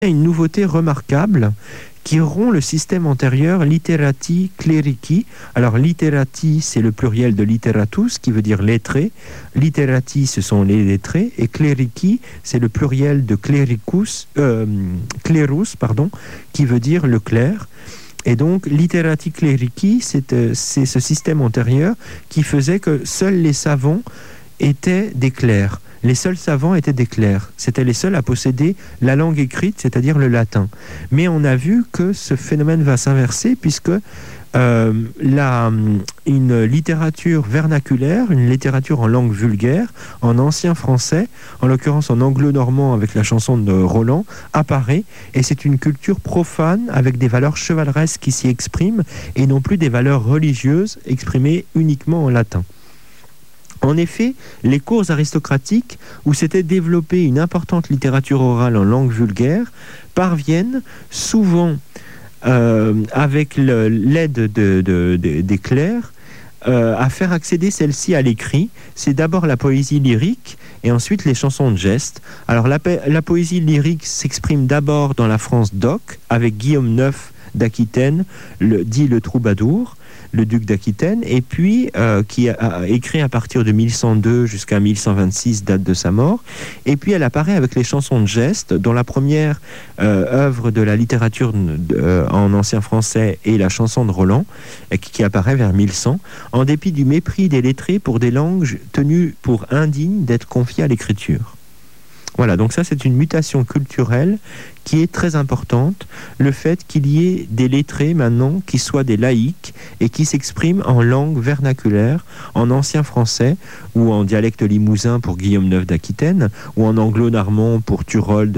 une nouveauté remarquable qui rompt le système antérieur literati clerici. Alors literati, c'est le pluriel de literatus, qui veut dire lettré. Literati, ce sont les lettrés, et clerici, c'est le pluriel de clericus, clerus, qui veut dire le clerc. Et donc, literati clerici, c'est ce système antérieur qui faisait que seuls les savants étaient des clercs. Les seuls savants étaient des clercs. C'étaient les seuls à posséder la langue écrite, c'est-à-dire le latin. Mais on a vu que ce phénomène va s'inverser puisque une littérature vernaculaire, une littérature en langue vulgaire, en ancien français, en l'occurrence en anglo-normand avec la chanson de Roland, apparaît, et c'est une culture profane avec des valeurs chevaleresques qui s'y expriment et non plus des valeurs religieuses exprimées uniquement en latin. En effet, les cours aristocratiques, où s'était développée une importante littérature orale en langue vulgaire, parviennent souvent, avec l'aide des clercs, à faire accéder celle-ci à l'écrit. C'est d'abord la poésie lyrique et ensuite les chansons de geste. Alors la poésie lyrique s'exprime d'abord dans la France d'Oc, avec Guillaume IX d'Aquitaine, dit le troubadour, le duc d'Aquitaine, et puis qui a écrit à partir de 1102 jusqu'à 1126, date de sa mort. Et puis elle apparaît avec les chansons de geste, dont la première œuvre de la littérature en ancien français est la chanson de Roland, qui apparaît vers 1100, en dépit du mépris des lettrés pour des langues tenues pour indignes d'être confiées à l'écriture. Voilà, donc ça c'est une mutation culturelle qui est très importante, le fait qu'il y ait des lettrés maintenant qui soient des laïcs et qui s'expriment en langue vernaculaire, en ancien français ou en dialecte limousin pour Guillaume IX d'Aquitaine ou en anglo-normand pour Turold,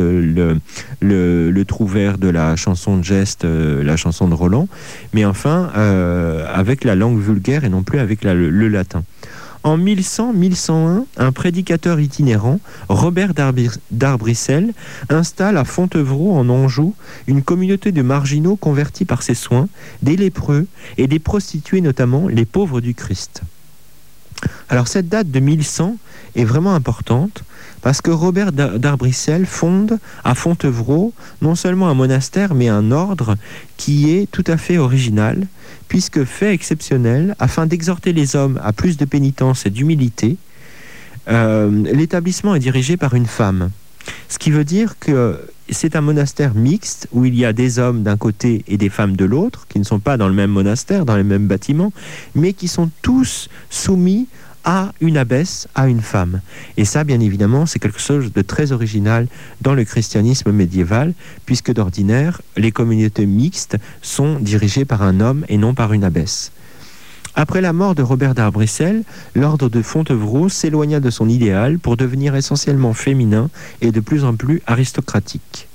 le trouvère de la chanson de geste, la chanson de Roland, mais enfin avec la langue vulgaire et non plus avec le latin. En 1100-1101, un prédicateur itinérant, Robert d'Arbrissel, installe à Fontevraud, en Anjou, une communauté de marginaux convertis par ses soins, des lépreux et des prostituées, notamment les pauvres du Christ. Alors cette date de 1100 est vraiment importante parce que Robert d'Arbrissel fonde à Fontevraud non seulement un monastère mais un ordre qui est tout à fait original, puisque fait exceptionnel, afin d'exhorter les hommes à plus de pénitence et d'humilité, l'établissement est dirigé par une femme. Ce qui veut dire que c'est un monastère mixte où il y a des hommes d'un côté et des femmes de l'autre, qui ne sont pas dans le même monastère, dans les mêmes bâtiments, mais qui sont tous soumis à une abbesse, à une femme. Et ça, bien évidemment, c'est quelque chose de très original dans le christianisme médiéval, puisque d'ordinaire, les communautés mixtes sont dirigées par un homme et non par une abbesse. Après la mort de Robert d'Arbrissel, l'ordre de Fontevraud s'éloigna de son idéal pour devenir essentiellement féminin et de plus en plus aristocratique.